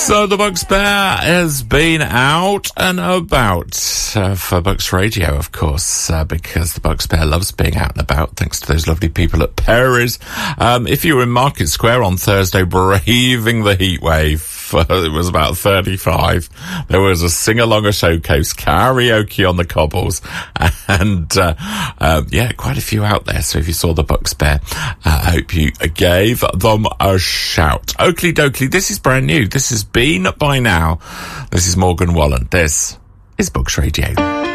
So the Bucks Bear has been out and about for Bucks Radio, of course, because the Bucks Bear loves being out and about, thanks to those lovely people at Perry's. If you were in Market Square on Thursday braving the heat wave, it was about 35. There was a sing-along, a showcase, karaoke on the cobbles, and quite a few out there. So if you saw the Bucks Bear, I hope you gave them a shout. Oakley dokley, this is brand new. This has been by now. This is Morgan Wallen. This is Bucks Radio.